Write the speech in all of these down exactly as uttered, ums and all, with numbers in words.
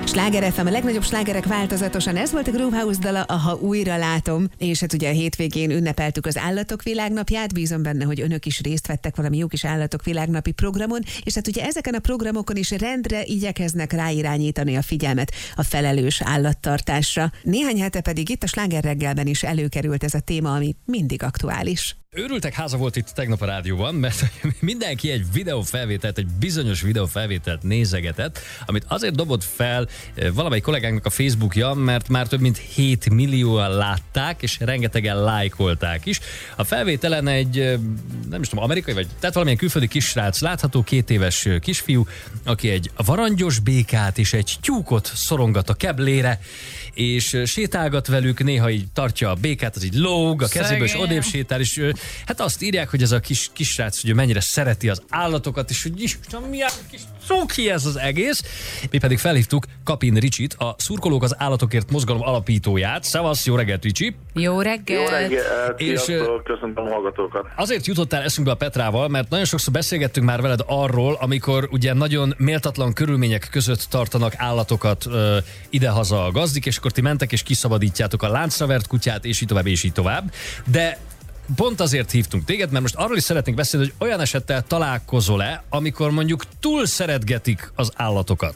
Sláger ef em, a legnagyobb slágerek változatosan. Ez volt a Groovehouse dala, a Ha újra látom. És hát ugye a hétvégén ünnepeltük az Állatok Világnapját. Bízom benne, hogy önök is részt vettek valami jó kis Állatok Világnapi programon. És hát ugye ezeken a programokon is rendre igyekeznek ráirányítani a figyelmet a felelős állattartásra. Néhány hete pedig itt a Sláger reggelben is előkerült ez a téma, ami mindig aktuális. Őrültek háza volt itt tegnap a rádióban, mert mindenki egy videófelvételt, egy bizonyos videófelvételt nézegetett, amit azért dobott fel valamelyik kollégánknak a Facebookja, mert már több mint hét millióan látták, és rengetegen lájkolták is. A felvételen egy, nem is tudom, amerikai, vagy tehát valamilyen külföldi kisrác látható, két éves kisfiú, aki egy varangyos békát és egy tyúkot szorongat a keblére, és sétálgat velük, néha így tartja a békát, az így lóg, a kezéből, és odébb sétál, és hát azt írják, hogy ez a kis kisrác, hogy mennyire szereti az állatokat, és hogy Isten, milyen kis cuki ez az egész. Mi pedig felhívtuk Kapin Ricsit, a Szurkolók az Állatokért mozgalom alapítóját. Szavasz, jó reggelt, Ricsi! Jó reggelt! Jó reggelt! És köszöntöm a hallgatókat! Azért jutottál eszünkbe a Petrával, mert nagyon sokszor beszélgettünk már veled arról, amikor ugye nagyon méltatlan körülmények között tartanak állatokat ö, idehaza a gazdik, és akkor ti mentek és kiszabadítjátok a láncra vert kutyát, és így tovább, és így tovább. De pont azért hívtunk téged, mert most arról is szeretnénk beszélni, hogy olyan esettel találkozol-e, amikor mondjuk túl szeretgetik az állatokat?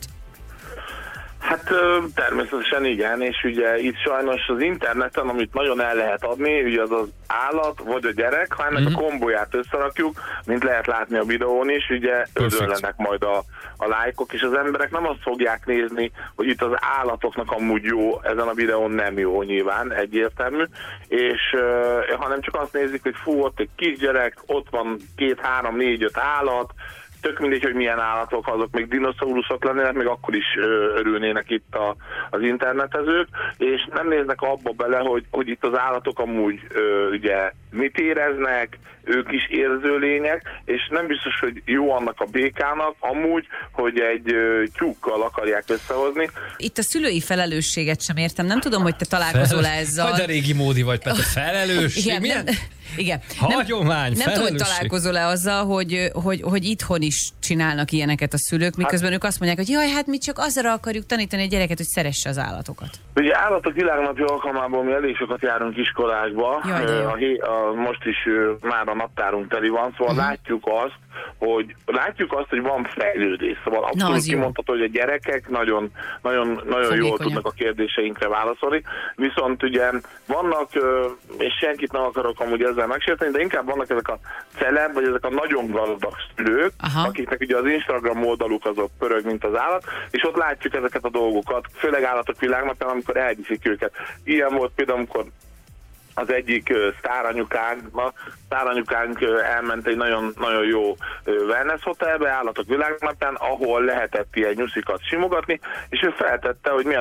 Hát természetesen igen, és ugye itt sajnos az interneten, amit nagyon el lehet adni, ugye az az állat vagy a gyerek, ha ennek mm-hmm. a kombóját összerakjuk, mint lehet látni a videón is, ugye ödöllenek majd a, a lájkok, és az emberek nem azt fogják nézni, hogy itt az állatoknak amúgy jó, ezen a videón nem jó nyilván, egyértelmű, és uh, hanem csak azt nézik, hogy fú, ott egy kisgyerek, ott van két, három, négy, öt állat, tök mindegy, hogy milyen állatok, azok még dinoszauruszok lennének, még akkor is örülnének itt a, az internetezők, és nem néznek abba bele, hogy, hogy itt az állatok amúgy ö, ugye mit éreznek, ők is érző lények, és nem biztos, hogy jó annak a békának amúgy, hogy egy ö, tyúkkal akarják összehozni. Itt a szülői felelősséget sem értem, nem tudom, hogy te találkozol ezzel. Vagy a régi módi vagy, Petra, felelősség. Igen, milyen? Nem, igen. Hagyomány, Nem, nem tudom, hogy találkozol-e azzal, hogy, hogy, hogy itthon is csinálnak ilyeneket a szülők, miközben hát, ők azt mondják, hogy jaj, hát mi csak azzal akarjuk tanítani a gyereket, hogy szeresse az állatokat. Ugye Állatok Világnapja alkalmából mi elég sokat járunk iskolákba, jaj, a, a, most is már a naptárunk teli van, szóval uh-huh. látjuk azt, hogy látjuk azt, hogy van fejlődés, szóval abszolút kimondható, hogy a gyerekek nagyon, nagyon, nagyon jól tudnak a kérdéseinkre válaszolni, viszont ugye vannak, és senkit nem akarok amúgy ezzel megsérteni, de inkább vannak ezek a celeb, vagy ezek a nagyon gazdag szülők, aha. akiknek ugye az Instagram oldaluk azok pörög, mint az állat, és ott látjuk ezeket a dolgokat, főleg Állatok Világnapján, amikor elviszik őket. Ilyen volt például, amikor az egyik uh, sztáranyukánk, sztáranyukánk uh, elment egy nagyon, nagyon jó uh, wellness hotelbe, Állatok Világnapján, ahol lehetett ilyen nyuszikat simogatni, és ő feltette, hogy mi